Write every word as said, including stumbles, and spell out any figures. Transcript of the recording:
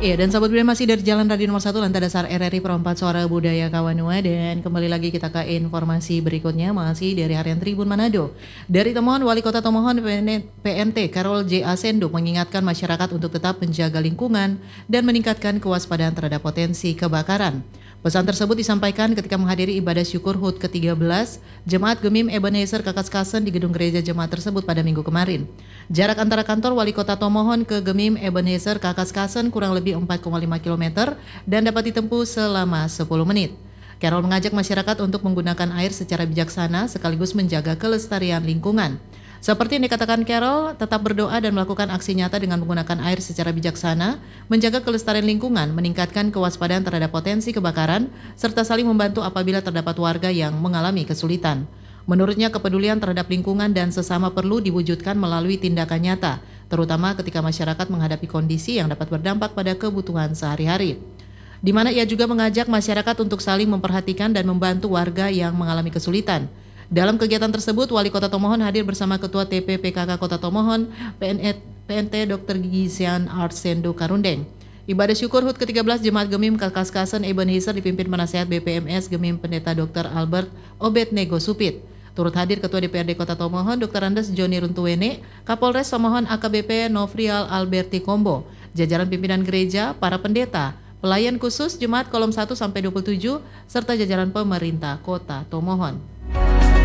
Iya, dan sahabat budaya masih dari Jalan Radio Nomor satu Lantai Dasar R R I Perempat Suara Budaya Kawanua, dan kembali lagi kita ke informasi berikutnya masih dari Harian Tribun Manado. Dari temuan Wali Kota Tomohon P N T Carol J. Asendo mengingatkan masyarakat untuk tetap menjaga lingkungan dan meningkatkan kewaspadaan terhadap potensi kebakaran. Pesan tersebut disampaikan ketika menghadiri ibadah syukur H U T ke tiga belas Jemaat Gemim Ebenezer Kakaskasen di gedung gereja jemaat tersebut pada minggu kemarin. Jarak antara kantor Wali Kota Tomohon ke Gemim Ebenezer Kakaskasen kurang lebih empat koma lima kilometer dan dapat ditempuh selama sepuluh menit. Carol mengajak masyarakat untuk menggunakan air secara bijaksana sekaligus menjaga kelestarian lingkungan. Seperti yang dikatakan Carol, tetap berdoa dan melakukan aksi nyata dengan menggunakan air secara bijaksana, menjaga kelestarian lingkungan, meningkatkan kewaspadaan terhadap potensi kebakaran, serta saling membantu apabila terdapat warga yang mengalami kesulitan. Menurutnya, kepedulian terhadap lingkungan dan sesama perlu diwujudkan melalui tindakan nyata, terutama ketika masyarakat menghadapi kondisi yang dapat berdampak pada kebutuhan sehari-hari. Di mana ia juga mengajak masyarakat untuk saling memperhatikan dan membantu warga yang mengalami kesulitan. Dalam kegiatan tersebut, Wali Kota Tomohon hadir bersama Ketua T P P K K Kota Tomohon, P N T Dokter Gisian Arsendo Karundeng. Ibadah syukur H U T ke tiga belas Jemaat Gemim Kakaskasen Ebenezer dipimpin penasehat B P M S Gemim Pendeta Dokter Albert Obednego Supit. Turut hadir Ketua D P R D Kota Tomohon, Dokter Andes Joni Runtuwene, Kapolres Tomohon A K B P Novrial Alberti Kombo, jajaran pimpinan gereja, para pendeta, pelayan khusus Jemaat Kolom satu sampai dua puluh tujuh, serta jajaran pemerintah Kota Tomohon.